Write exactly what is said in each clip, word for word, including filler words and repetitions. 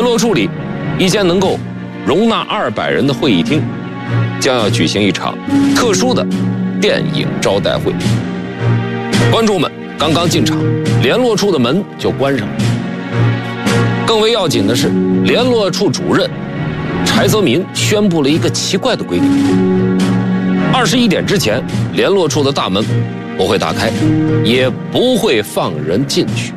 络处里一间能够容纳二百人的会议厅，将要举行一场特殊的电影招待会。观众们刚刚进场，联络处的门就关上了。更为要紧的是，联络处主任柴泽民宣布了一个奇怪的规定：二十一点之前，联络处的大门不会打开，也不会放人进去。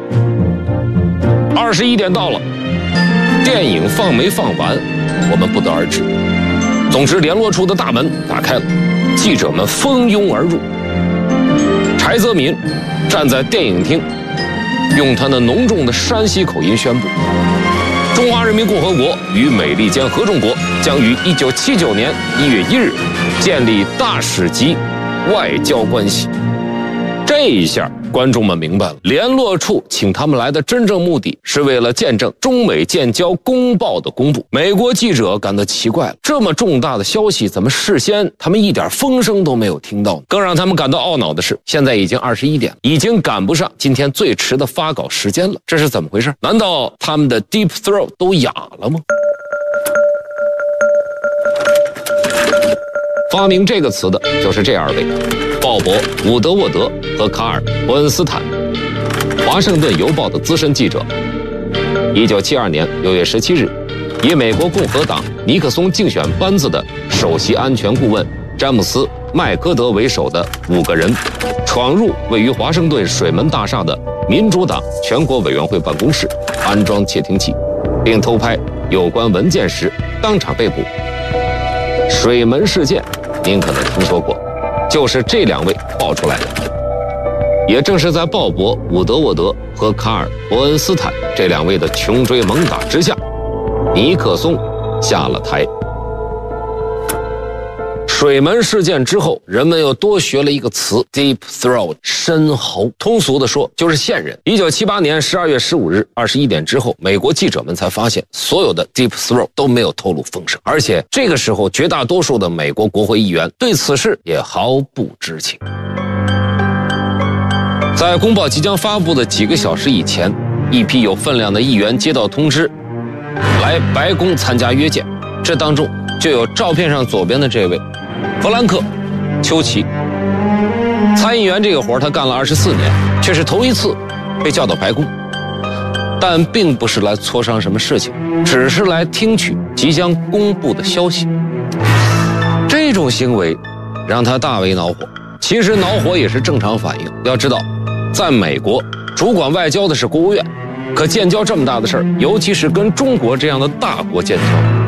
二十一点到了，电影放没放完，我们不得而知。总之，联络处的大门打开了，记者们蜂拥而入。柴泽民站在电影厅，用他那浓重的山西口音宣布：中华人民共和国与美利坚合众国将于一九七九年一月一日建立大使级外交关系。这一下观众们明白了，联络处请他们来的真正目的是为了见证中美建交公报的公布。美国记者感到奇怪了，这么重大的消息怎么事先他们一点风声都没有听到呢？更让他们感到懊恼的是，现在已经二十一点，已经赶不上今天最迟的发稿时间了。这是怎么回事？难道他们的 Deep Throat 都哑了吗？发明这个词的就是这二位：鲍勃·伍德沃德和卡尔·伯恩斯坦，华盛顿邮报的资深记者。一九七二年六月十七日，以美国共和党尼克松竞选班子的首席安全顾问詹姆斯·麦戈德为首的五个人，闯入位于华盛顿水门大厦的民主党全国委员会办公室，安装窃听器，并偷拍有关文件时当场被捕。水门事件您可能听说过，就是这两位爆出来的。也正是在鲍勃·伍德沃德和卡尔·伯恩斯坦这两位的穷追猛打之下，尼克松下了台。水门事件之后，人们又多学了一个词 Deep Throat 深喉，通俗的说就是线人。一九七八年十二月十五日二十一点之后，美国记者们才发现所有的 Deep Throat 都没有透露风声，而且这个时候绝大多数的美国国会议员对此事也毫不知情。在公报即将发布的几个小时以前，一批有分量的议员接到通知，来白宫参加约见，这当中就有照片上左边的这位弗兰克·丘奇。参议员这个活他干了二十四年，却是头一次被叫到白宫，但并不是来磋商什么事情，只是来听取即将公布的消息。这种行为让他大为恼火。其实恼火也是正常反应，要知道在美国主管外交的是国务院，可建交这么大的事儿，尤其是跟中国这样的大国建交，